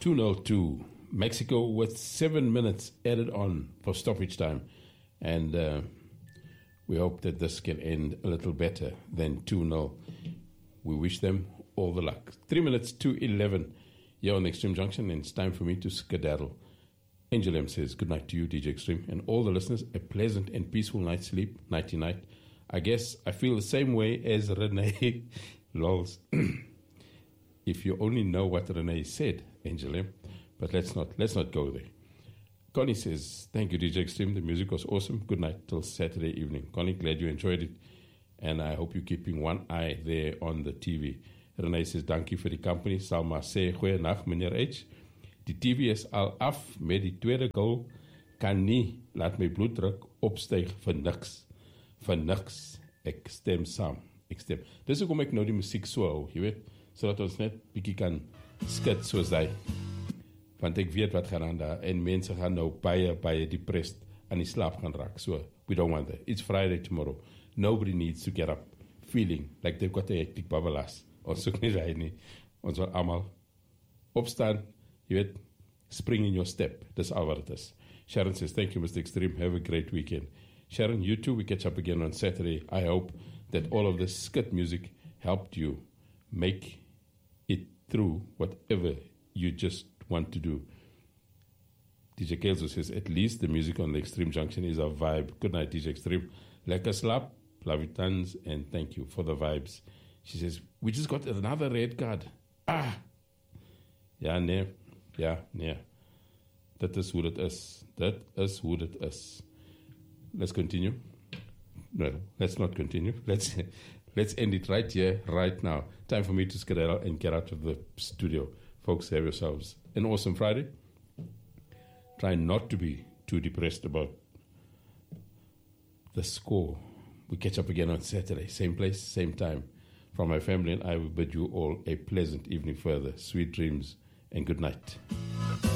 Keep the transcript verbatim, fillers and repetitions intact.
two nil to Mexico with seven minutes added on for stoppage time. And uh, we hope that this can end a little better than two nil. We wish them all the luck. Three minutes to eleven here on Extreme Junction, and it's time for me to skedaddle. Angel M says, good night to you, D J Extreme, and all the listeners, a pleasant and peaceful night's sleep, nighty-night. I guess I feel the same way as Renee. Lols. If you only know what Renee said, Angel M. But let's not, let's not go there. Connie says, thank you, D J Extreme. The music was awesome. Good night till Saturday evening. Connie, glad you enjoyed it. And I hope you're keeping one eye there on the T V. Renee says, dankie vir die company. Salma sê, goeienacht, meneer H. Die T V is al af met die tweede goal. Kan nie laat my bloeddruk opstyg vir niks. Vir niks. Ek stem saam. Ek stem. Dis hoekom ek nou die musiek so hou, jy weet, sodat ons net bietjie kan skit soos hy. Want ek weet wat gaan aan daar, en mense gaan nou baie, baie depressed aan die slaap gaan raak. So, we don't want that. It's Friday tomorrow. Nobody needs to get up feeling like they've got a hectic babbelas. Ons soek nie raai nie. Ons wil allemaal opstaan, jy weet, spring in your step. Dis al wat het is. Sharon says, thank you, Mister Extreme. Have a great weekend. Sharon, you too. We catch up again on Saturday. I hope that all of this skit music helped you make it through whatever you just want to do. D J Kelso says, at least the music on the Extreme Junction is a vibe. Good night, D J Extreme. Lekker slap, love you tons, and thank you for the vibes. She says, we just got another red card. Ah! Ja, nee. Ja, nee. That is hoe dit is. That is hoe dit is. Let's continue. No, let's not continue. Let's let's end it right here, right now. Time for me to skedaddle and get out of the studio. Folks, have yourselves an awesome Friday. Try not to be too depressed about the score. We catch up again on Saturday. Same place, same time. From my family and I, we bid you all a pleasant evening further. Sweet dreams and good night.